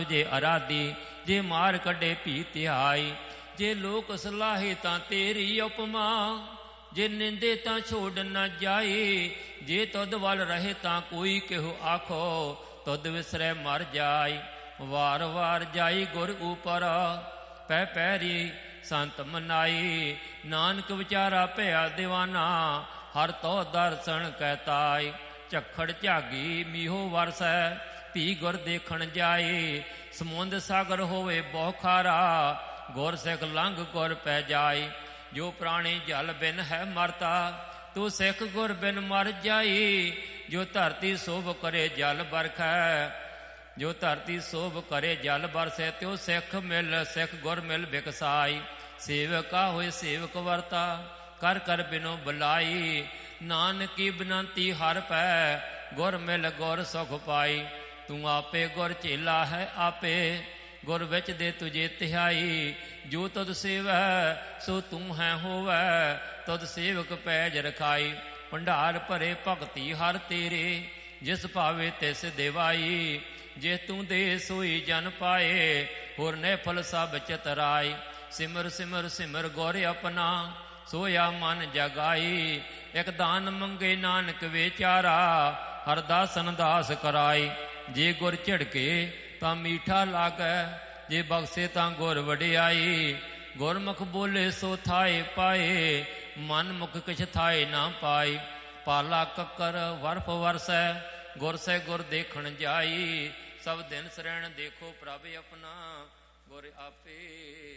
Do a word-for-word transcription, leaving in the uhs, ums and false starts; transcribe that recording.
ਜੇ ਅਰਾਧੀ, ਜੇ ਮਾਰ ਕੱਢੇ ਭੀ ਧਿਆਈ। ਜੇ ਲੋਕ ਸਲਾਹੇ ਤਾਂ ਤੇਰੀ ਉਪਮਾ, ਜੇ ਨਿੰਦੇ ਤਾਂ ਛੋੜ ਨਾ ਜਾਈ। ਜੇ ਤੁਧ ਵੱਲ ਰਹੇ ਤਾਂ ਕੋਈ ਕਿਹੋ ਆਖੋ, ਤੁਧ ਵਿਸਰੈ ਮਰ ਜਾਈ। ਵਾਰ ਵਾਰ ਜਾਈ ਗੁਰ ਉਪਰ, ਪੈ ਪੈਰੀ ਸੰਤ ਮਨਾਈ। ਨਾਨਕ ਵਿਚਾਰਾ ਭਇਆ ਦੀਵਾਨਾ, ਹਰ ਤੋ ਦਰਸ਼ਨ ਕਹਿਤਾਈ। ਝੱਖੜ ਝਾਗੀ ਮੀਹੋ ਵਰਸੈ, ਧੀ ਗੁਰ ਦੇਖਣ ਜਾਏ। ਸਮੁੰਦ ਸਾਗਰ ਹੋਵੇ ਬਹੁ ਖਾਰਾ, ਗੁਰ ਸਿੱਖ ਲੰਘ ਗੁਰ ਪੈ ਜਾਏ। ਜੋ ਪ੍ਰਾਣੀ ਜਲ ਬਿਨ ਹੈ ਮਰਤਾ, ਤੂੰ ਸਿੱਖ ਗੁਰ ਬਿਨ ਮਰ ਜਾਈ। ਜੋ ਧਰਤੀ ਸੋਭ ਕਰੇ ਜਲ ਬਰਖੈ, ਜੋ ਧਰਤੀ ਸੋਭ ਕਰੇ ਜਲ ਬਰਸੈ। ਤਿਉ ਸਿੱਖ ਮਿਲ ਸਿੱਖ ਗੁਰ ਮਿਲ ਬਿਕਸਾਈ। ਸੇਵਕਾ ਹੋਏ ਸੇਵਕ ਵਰਤਾ, ਕਰ ਕਰ ਬਿਨੋ ਬੁਲਾਈ। ਨਾਨਕੀ ਬਨੰਤੀ ਹਰ ਪੈ, ਗੁਰ ਮਿਲ ਗੁਰ ਸੁਖ ਪਾਈ। ਤੂੰ ਆਪੇ ਗੁਰ ਚੇਲਾ ਹੈ ਆਪੇ, ਗੁਰ ਵਿੱਚ ਦੇ ਤੁਝੇ ਤਿਹਾਈ। ਜੋ ਤੁਧ ਸੇਵੈ ਸੋ ਤੂੰ ਹੈ ਹੋਵੈ, ਤੁਧ ਸੇਵਕ ਪੈਜ ਰਖਾਈ। ਭੰਡਾਰ ਭਰੇ ਭਗਤੀ ਹਰ ਤੇਰੇ, ਜਿਸ ਭਾਵੇ ਤਿਸ ਦੇਵਾਈ। ਜੇ ਤੂੰ ਦੇ ਸੋਈ ਜਨ ਪਾਏ, ਹੋਰ ਨੈਫਲ ਸਭ ਚਤਰਾਈ। ਸਿਮਰ ਸਿਮਰ ਸਿਮਰ ਗੁਰ ਆਪਣਾ, ਸੋਇਆ ਮਨ ਜਗਾਈ। ਇਕ ਦਾਨ ਮੰਗੇ ਨਾਨਕ ਵਿਚਾਰਾ, ਹਰ ਦਾਸਨ ਦਾਸ ਕਰਾਈ। ਜੇ ਗੁਰ ਝਿੜਕੇ ਤਾਂ ਮੀਠਾ ਲਾਗੈ, ਜੇ ਬਖਸ਼ੇ ਤਾਂ ਗੁਰ ਵਡਿਆਈ। ਗੁਰਮੁਖ ਬੋਲੇ ਸੋ ਥਾਏ ਪਾਏ, ਮਨ ਮੁਖ ਕਿਛ ਥਾਏ ਨਾ ਪਾਈ। ਪਾਲਾ ਕੱਕਰ ਵਰਫ ਵਰਸੈ, ਗੁਰ ਸੈ ਗੁਰ ਦੇਖਣ ਜਾਈ। ਸਭ ਦਿਨ ਸਰੈਣ ਦੇਖੋ ਪ੍ਰਭ ਆਪਣਾ, ਗੁਰ ਆਪੇ